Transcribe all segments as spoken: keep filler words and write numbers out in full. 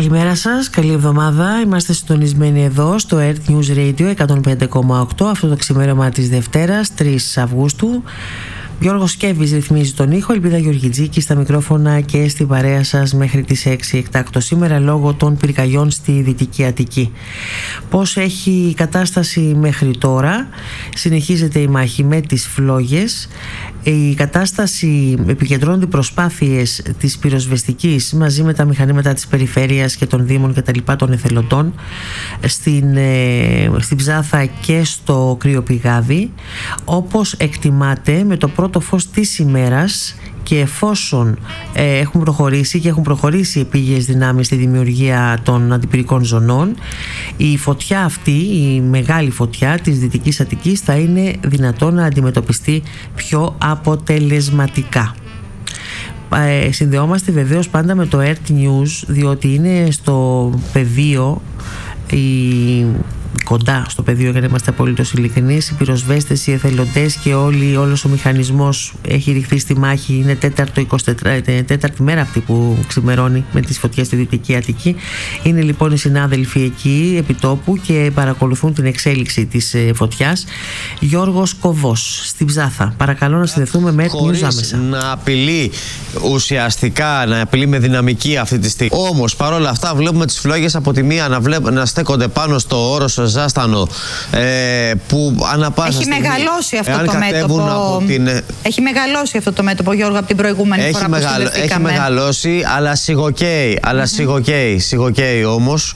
Καλημέρα σας, καλή εβδομάδα. Είμαστε συντονισμένοι εδώ στο Earth News Radio εκατόν πέντε κόμμα οκτώ αυτό το ξημέρωμα της Δευτέρας, τρεις Αυγούστου. Γιώργος Σκέβης ρυθμίζει τον ήχο, Ελπίδα Γεωργιτζίκη στα μικρόφωνα και στην παρέα σας μέχρι τις έξι εκτάκτο σήμερα λόγω των πυρκαγιών στη Δυτική Αττική. Πώς έχει η κατάσταση μέχρι τώρα? Συνεχίζεται η μάχη με τις φλόγες. Η κατάσταση επικεντρώνονται οι προσπάθειες της πυροσβεστικής μαζί με τα μηχανήματα της περιφέρειας και των δήμων και τα λοιπά των εθελοντών στην, ε, στην Ψάθα και στο Κρυοπηγάδι, όπως εκτιμάται με το πρώτο φως της ημέρας. Και εφόσον ε, έχουν προχωρήσει και έχουν προχωρήσει οι επίγειες δυνάμεις στη δημιουργία των αντιπυρικών ζωνών, η φωτιά αυτή, η μεγάλη φωτιά της Δυτικής Αττικής θα είναι δυνατόν να αντιμετωπιστεί πιο αποτελεσματικά. Ε, συνδεόμαστε βεβαίως πάντα με το Earth News, διότι είναι στο πεδίο η... κοντά στο πεδίο, για να είμαστε απολύτως ειλικρινείς, οι πυροσβέστες, οι εθελοντές και όλοι, όλος ο μηχανισμός έχει ρηχθεί στη μάχη. Είναι τέταρτο, εικοσιτετρά, τέταρτη μέρα αυτή που ξημερώνει με τις φωτιές στη Δυτική Αττική. Είναι λοιπόν οι συνάδελφοι εκεί επιτόπου και παρακολουθούν την εξέλιξη της φωτιάς. Γιώργος Κοβός στην Ψάθα, παρακαλώ να συνδεθούμε με Earth News άμεσα. Να απειλεί ουσιαστικά, να απειλεί με δυναμική αυτή τη στιγμή. Όμως παρόλα αυτά βλέπουμε τις φλόγες από τη μία να, βλέπ, να στέκονται πάνω στο όρος Ζάστανο, ε, που ανά πάσα έχει στιγμή, μεγαλώσει αυτό το μέτωπο. Την... Έχει μεγαλώσει αυτό το μέτωπο, Γιώργο, από την προηγούμενη έχει φορά μεγαλ... που Έχει μεγαλώσει, αλλά σιγοκαίει, αλλά mm-hmm. σιγοκαίει, σιγοκαίει όμως,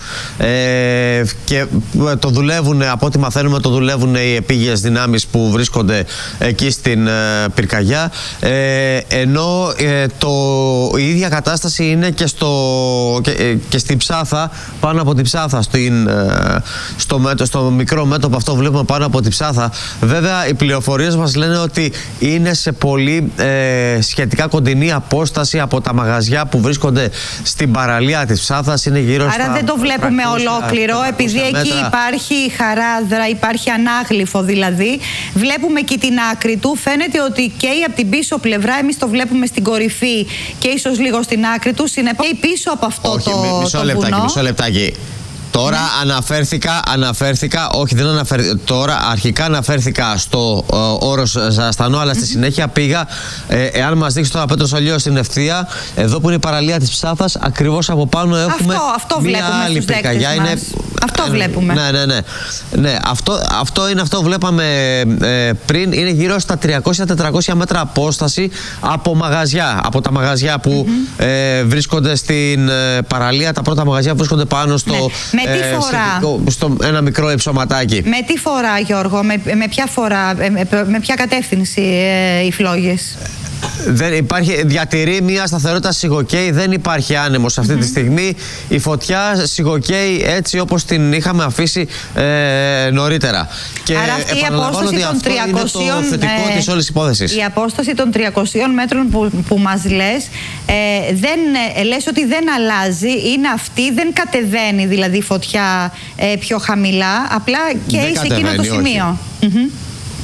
ε, και το δουλεύουν, από ό,τι μαθαίνουμε, το δουλεύουν οι επίγειες δυνάμεις που βρίσκονται εκεί στην ε, πυρκαγιά, ε, ενώ ε, το, η ίδια κατάσταση είναι και, στο, και, ε, και στην Ψάθα, πάνω από την Ψάθα, στην, ε, στο στο μικρό μέτωπο αυτό βλέπουμε πάνω από τη Ψάθα. Βέβαια οι πληροφορίες μας λένε ότι είναι σε πολύ ε, σχετικά κοντινή απόσταση από τα μαγαζιά που βρίσκονται στην παραλία της Ψάθας. Είναι γύρω Άρα στα δεν το βλέπουμε ολόκληρο, επειδή εκεί μέτρα. Υπάρχει χαράδρα, υπάρχει ανάγλυφο δηλαδή. Βλέπουμε εκεί την άκρη του. Φαίνεται ότι και από την πίσω πλευρά, εμείς το βλέπουμε στην κορυφή και ίσως λίγο στην άκρη του. Συνεπώς πίσω από αυτό Όχι, το, μισό το λεπτάκι, βουνό. μισό λεπτάκι. Τώρα mm. αναφέρθηκα, αναφέρθηκα, όχι δεν αναφέρθηκα, τώρα αρχικά αναφέρθηκα στο ε, όρος Ζαστανό, αλλά στη mm-hmm. συνέχεια πήγα, ε, εάν μας δείξει τώρα Πέτρος Αλλιώς στην ευθεία, εδώ που είναι η παραλία της Ψάθας, ακριβώς από πάνω έχουμε αυτό, αυτό μία άλλη πυρκαγιά. Είναι... Αυτό βλέπουμε. Ναι, ναι, ναι. ναι αυτό, αυτό είναι αυτό που βλέπαμε ε, πριν, είναι γύρω στα τριακόσια με τετρακόσια μέτρα απόσταση από μαγαζιά, από τα μαγαζιά που mm-hmm. ε, βρίσκονται στην ε, παραλία, τα πρώτα μαγαζιά που βρίσκονται πάνω στο... Ναι. Με τι φορά, ε, στο ένα μικρό υψωματάκι. Με τι φορά, Γιώργο, με, με ποια φορά, με, με ποια κατεύθυνση ε, οι φλόγες? Δεν υπάρχει, διατηρεί μια σταθερότητα, σιγοκαίει, δεν υπάρχει άνεμος αυτή mm-hmm. τη στιγμή. Η φωτιά σιγοκαίει έτσι όπως την είχαμε αφήσει ε, νωρίτερα. Και άρα αυτή η απόσταση των τριακοσίων, είναι το θετικό ε, της όλης υπόθεσης. Η απόσταση των τριακοσίων μέτρων που, που μας λες, ε, δεν, ε, λες ότι δεν αλλάζει, είναι αυτή, δεν κατεβαίνει δηλαδή η φωτιά ε, πιο χαμηλά, απλά και σε εκείνο το σημείο. Mm-hmm.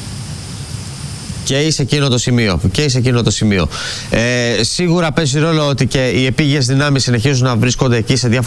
Και σε εκείνο το σημείο. Και σε εκείνο το σημείο. Ε, σίγουρα παίζει ρόλο ότι και οι επίγειες δυνάμεις συνεχίζουν να βρίσκονται εκεί σε διάφορα